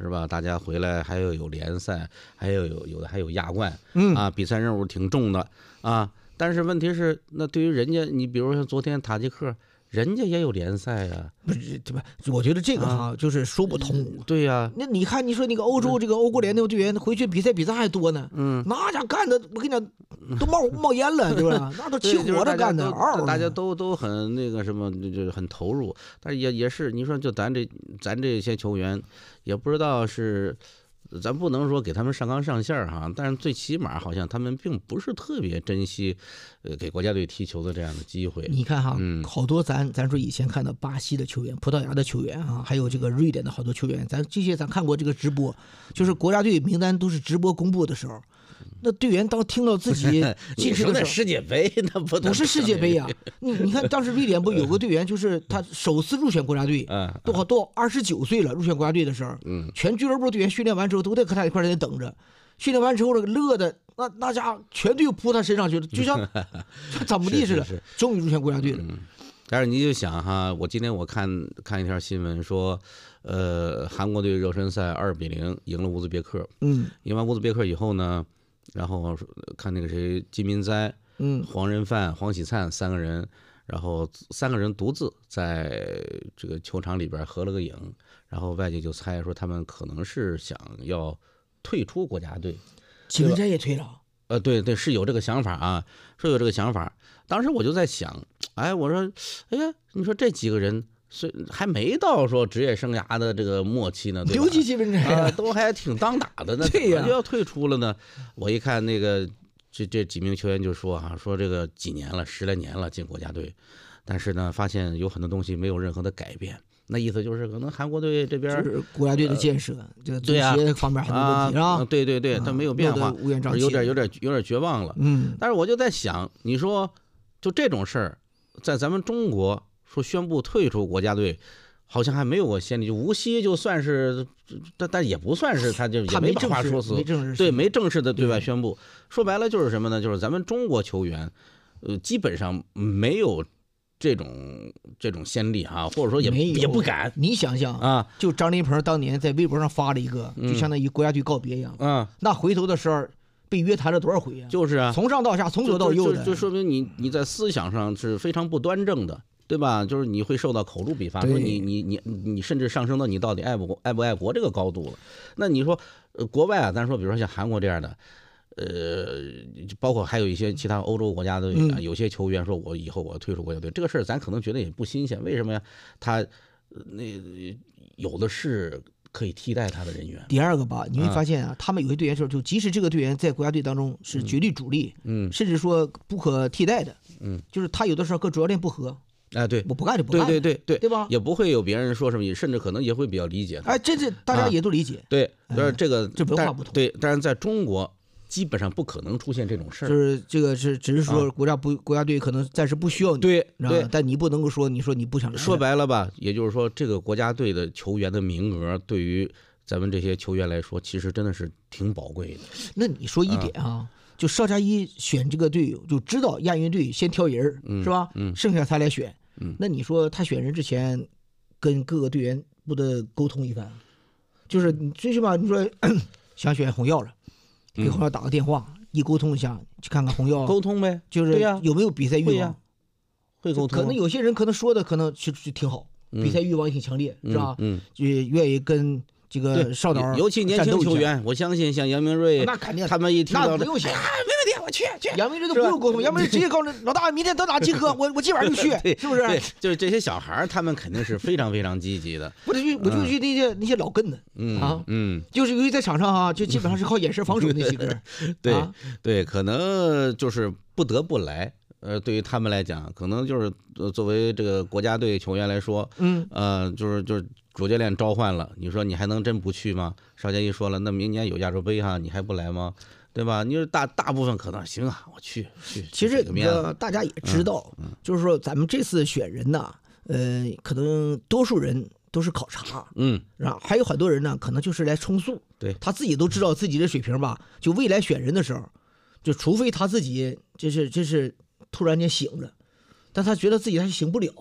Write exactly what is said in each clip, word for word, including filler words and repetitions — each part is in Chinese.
是吧？大家回来还有有联赛，还有有有的还有亚冠， 嗯啊，比赛任务挺重的啊。但是问题是，那对于人家，你比如说昨天塔吉克，人家也有联赛呀、啊， 不是对吧？我觉得这个哈、啊、就是说不通。 对呀、啊， 那你看，你说那个欧洲这个欧国联那个队员回去比赛比赛还多呢， 嗯， 那家干的，我跟你讲，都冒冒烟了，对吧？那都起火了干的，嗷、就是， 大家都都很那个什么，就很投入。但是也也是，你说就咱这咱这些球员，也不知道是。咱不能说给他们上纲上线哈，但是最起码好像他们并不是特别珍惜，呃，给国家队踢球的这样的机会。 你看哈， 嗯， 好多咱咱说以前看到巴西的球员、葡萄牙的球员啊，还有这个瑞典的好多球员，咱这些咱看过这个直播，就是国家队名单都是直播公布的时候，那队员当听到自己进去的时候， 世界杯那不不是世界杯呀、啊。你你看当时瑞典不有个队员，就是他首次入选国家队， 嗯， 都好都二十九岁了，入选国家队的时候， 嗯， 全俱乐部队员训练完之后都在和他一块在等着，训练完之后了乐的那那家全队扑他身上去了，就像怎么地似的，终于入选国家队了。 嗯，但是你就想哈，我今天我看看一条新闻说，呃，韩国队热身赛二比零赢了乌兹别克， 嗯， 赢完乌兹别克以后呢，然后看那个谁金民哉， 嗯， 黄仁范、黄喜灿三个人，然后三个人独自在这个球场里边合了个影，然后外界就猜说他们可能是想要退出国家队。 金民哉也退了。 呃，对对，是有这个想法啊，是有这个想法。当时我就在想，哎，我说，哎呀，你说这几个人是还没到说职业生涯的这个末期呢，对吧？ 尤其金民哉啊，都还挺当打的呢， 对呀， 怎么就要退出了呢？我一看那个这这几名球员就说啊，说这个几年了，十来年了进国家队，但是呢，发现有很多东西没有任何的改变。那意思就是，可能韩国队这边就是国家队的建设，这个足协方面很多问题啊，对对对，他没有变化， 乌烟瘴气， 有点有点有点绝望了。 嗯， 但是我就在想，你说就这种事儿，在咱们中国说宣布退出国家队，好像还没有过先例。就无锡就算是，但但也不算是，他就也没把话说死， 没正式， 对，没正式的对外宣布。说白了就是什么呢？就是咱们中国球员，呃，基本上没有。这种这种先例哈，或者说也也不敢。 你想想啊， 就张琳芃当年在微博上发了一个，就相当于国家队告别一样。 嗯， 那回头的时候被约谈了多少回啊？ 就是啊， 从上到下，从左到右的， 就, 就, 就说明你你在思想上是非常不端正的，对吧？就是你会受到口诛笔伐，说你你你你甚至上升到你到底爱不爱不爱国这个高度了。那你说，呃，国外啊，咱说比如说像韩国这样的。呃，包括还有一些其他欧洲国家队啊， 嗯、 有些球员说我以后我退出国家队，这个事儿咱可能觉得也不新鲜。为什么呀？他那有的是可以替代他的人员。 第二个吧，你会发现啊，嗯、他们有些队员说，就即使这个队员在国家队当中是绝对主力， 嗯， 甚至说不可替代的， 嗯， 就是他有的时候和主教练不合。 哎，对， 我不干就不干， 对对对对， 对吧？ 也不会有别人说什么，甚至可能也会比较理解他。 哎，这是大家也都理解。 啊、对，就是这个、 嗯、这文化不同。 对，但是在中国。基本上不可能出现这种事儿， 就是这个是只是说国家不、啊、国家队可能暂时不需要你， 对对， 但你不能够说你说你不想说白了吧，也就是说这个国家队的球员的名额对于咱们这些球员来说，其实真的是挺宝贵的。 那你说一点啊，啊就邵佳一选这个队就知道亚运队先挑人、 嗯、 是吧？ 嗯， 剩下他来选。 嗯， 那你说他选人之前跟各个队员不得沟通一番？就是你最起码你说想选洪耀了，给洪耀打个电话。嗯一沟通一下，去看看洪耀， 沟通呗， 就是有没有比赛欲望， 呀、啊，会沟通。 可能有些人可能说的可能就就挺好， 嗯、 比赛欲望也挺强烈， 嗯、 是吧？ 嗯， 就愿意跟这个邵导， 尤其年轻球员，我相信像杨明瑞， 那肯定， 他们一听到那不用想， 啊，没问题，我去去。 杨明瑞都不用沟通，杨明瑞直接告诉老大，明天到哪集合，我我今晚就去，是不是？ 对，就是这些小孩，他们肯定是非常非常积极的。 我就去，我就去那些那些老根子， 嗯啊， 嗯， 就是由于在场上哈，就基本上是靠眼神防守那几个， 对对，可能就是不得不来。呃，对于他们来讲，可能就是呃，作为这个国家队球员来说， 嗯， 呃，就是就是主教练召唤了，你说你还能真不去吗？邵佳一说了，那明年有亚洲杯哈，你还不来吗？对吧？你说大大部分可能行啊，我去去。 其实呃，大家也知道， 嗯嗯、 就是说咱们这次选人呐，呃，可能多数人都是考察， 嗯， 啊，还有很多人呢，可能就是来充数， 对， 他自己都知道自己的水平吧，就未来选人的时候，就除非他自己这是这是突然间醒了，但他觉得自己还醒不了，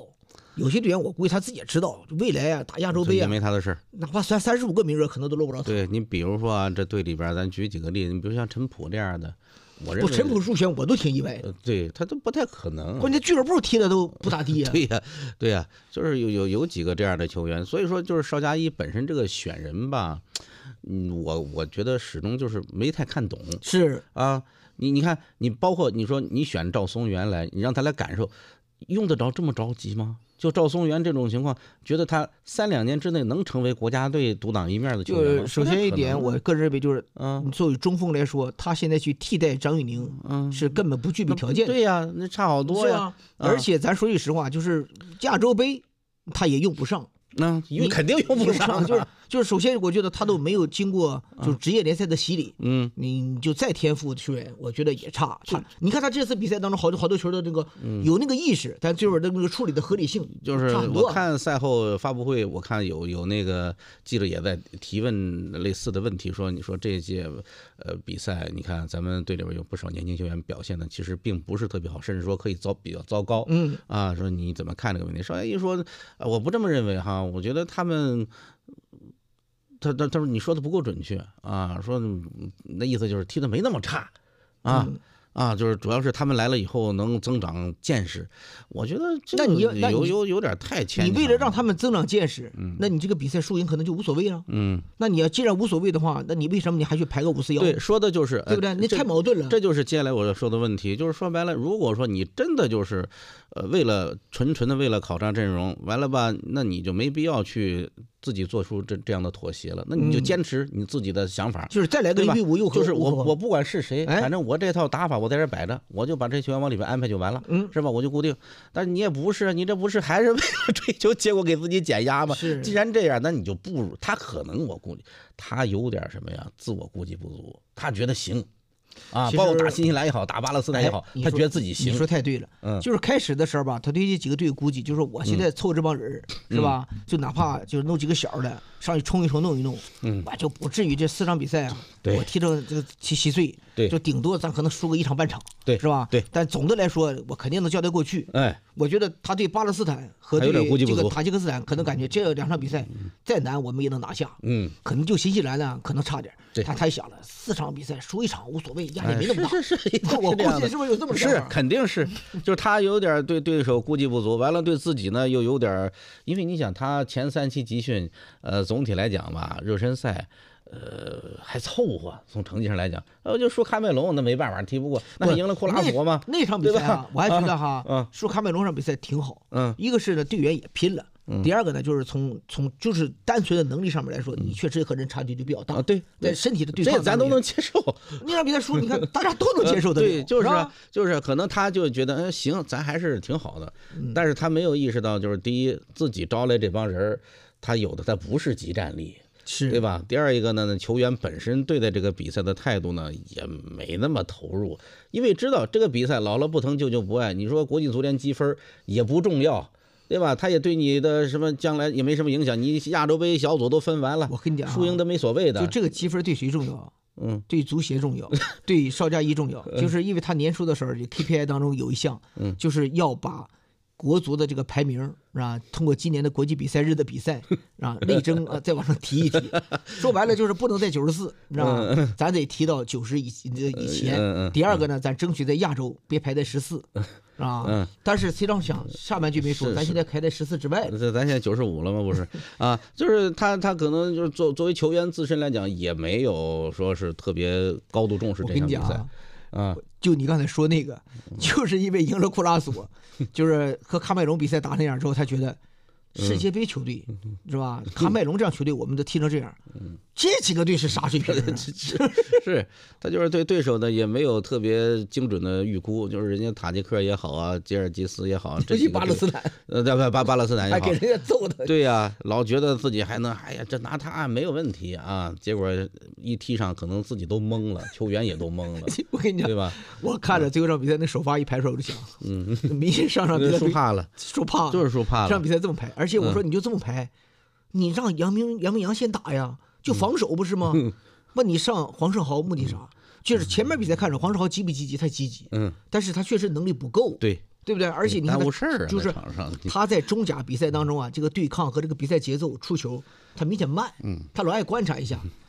有些队员我估计他自己也知道，未来啊打亚洲杯啊， 没他的事儿， 哪怕三三十五个名额可能都落不着他。 对你比如说啊，这队里边咱举几个例子，你比如像陈普这样的，我认为陈普入选我都挺意外的， 呃、对他都不太可能。 关键俱乐部踢的都不咋地呀、 啊。对呀、啊，对呀、啊，就是有有有几个这样的球员，所以说就是邵佳一本身这个选人吧，嗯，我我觉得始终就是没太看懂。 是啊，你你看，你包括你说你选赵松元来，你让他来感受，用得着这么着急吗？就赵松元这种情况，觉得他三两年之内能成为国家队独当一面的球员吗？ 就首先一点，我个人认为就是， 嗯， 作为中锋来说，他现在去替代张玉宁，嗯，是根本不具备条件的。 对呀，那差好多呀。 而且咱说句实话，就是亚洲杯他也用不上。 那因为肯定用不上， 就是就是，首先我觉得他都没有经过就是职业联赛的洗礼， 嗯， 你就再天赋的球员，我觉得也差。他你看他这次比赛当中，好多好多球的那个有那个意识，但最后的那个处理的合理性， 就是我看赛后发布会，我看有有那个记者也在提问类似的问题，说你说这届呃比赛，你看咱们队里边有不少年轻球员表现的其实并不是特别好，甚至说可以糟比较糟糕， 嗯啊，说你怎么看这个问题？邵佳一说，我不这么认为哈。我觉得他们，他他他说你说的不够准确啊，说那意思就是踢的没那么差，啊、嗯、啊，就是主要是他们来了以后能增长见识。我觉得这个有有有有点太牵强。 你为了让他们增长见识，嗯，那你这个比赛输赢可能就无所谓了， 嗯。 那你要既然无所谓的话，那你为什么你还去排个五四幺？ 对，说的就是对不对？你太矛盾了。 这就是接下来我要说的问题，就是说白了，如果说你真的就是。呃，为了纯纯的为了考察阵容，完了吧，那你就没必要去自己做出这这样的妥协了，那你就坚持你自己的想法， 嗯、就是再来个一比五又就是我我不管是谁， 哎、 反正我这套打法我在这摆着，我就把这球员往里边安排就完了，嗯，是吧？我就固定。但是你也不是，你这不是还是为了追求结果给自己减压吗？ 是。 既然这样，那你就不如他，可能我估计他有点什么呀，自我估计不足，他觉得行。啊，包括打新西兰也好，打巴勒斯坦也好，他觉得自己行。 你说太对了，嗯，就是开始的时候吧，他对这几个队估计就是说，我现在凑这帮人、嗯、是吧？就哪怕就是弄几个小的上去冲一冲，弄一弄，嗯，我就不至于这四场比赛啊，我踢成这个七七岁， 对， 就顶多咱可能输个一场半场， 对， 是吧？ 对， 但总的来说，我肯定能交代过去。 哎， 我觉得他对巴勒斯坦和对这个塔吉克斯坦，可能感觉这两场比赛再难我们也能拿下， 嗯， 可能就新西兰呢可能差点。 对， 他太想了，四场比赛输一场无所谓，压力没那么大。 是是是， 我估计是不是有这么是肯定是，就是他有点对对手估计不足，完了对自己呢又有点，因为你想他前三期集训，呃，总体来讲吧，热身赛。呃，还凑合，从成绩上来讲，呃，就输喀麦隆那没办法，踢不过，那赢了库拉索吗？ 那, 那场比赛啊，我还觉得哈， 嗯， 输喀麦隆场比赛挺好， 嗯， 一个是呢队员也拼了， 嗯， 第二个呢就是从从就是单纯的能力上面来说，你确实和人差距就比较大啊，对， 在身体的对抗， 这咱都能接受。 那场比赛输，你看大家都能接受的， 对，就是就是可能他就觉得，嗯，行，咱还是挺好的，但是他没有意识到，就是第一，自己招来这帮人，他有的他不是集战力。 是对吧？第二一个呢，球员本身对待这个比赛的态度呢，也没那么投入，因为知道这个比赛老了不疼，舅舅不爱。你说国际足联积分也不重要，对吧？他也对你的什么将来也没什么影响。你亚洲杯小组都分完了， 我跟你讲、啊， 输赢都没所谓的。 就这个积分对谁重要？ 嗯， 对足协重要，对邵佳一重要，就是因为他年初的时候 K P I 当中有一项， 嗯， 就是要把国足的这个排名啊，通过今年的国际比赛日的比赛啊，内征啊，再往上提一提。说白了就是不能在九十四，知道吧？ 嗯、 咱得提到九十以以前。 嗯嗯、 第二个呢，咱争取在亚洲别排在十四，啊。 嗯。 但是谁成想下半句没说，咱现在排在十四之外。 这咱现在九十五了吗？不是啊，就是他他可能就是作作为球员自身来讲，也没有说是特别高度重视这场比赛。啊， 就你刚才说那个，就是因为赢了库拉索，就是和喀麦隆比赛打那样之后，他觉得世界杯球队、嗯、是吧？喀麦隆这样球队，我们都踢成这样，嗯、这几个队是啥水平、啊？ 是，他就是对对手呢也没有特别精准的预估，就是人家塔吉克也好啊，吉尔吉斯也好，这几个巴勒斯坦， 呃，对巴巴勒斯坦也好， 还给人家揍的。 对呀、啊，老觉得自己还能，哎呀，这拿他没有问题啊，结果一踢上，可能自己都懵了，球员也都懵了。 我跟你讲， 对吧？ 我看着最后场比赛那首发一排出来，我就想， 嗯， 明显上场比赛输怕了， 输怕了， 就是输怕了。 这场比赛这么排，而且我说你就这么排，嗯、你让杨明杨明阳先打呀，就防守不是吗？ 嗯那你上黄胜豪目的啥？就是前面比赛看着黄胜豪积不积极，他积极， 嗯， 但是他确实能力不够， 对对不对？而且你看耽误事儿啊， 就是场上他在中甲比赛当中啊，这个对抗和这个比赛节奏、出球，他明显慢， 嗯， 他老爱观察一下。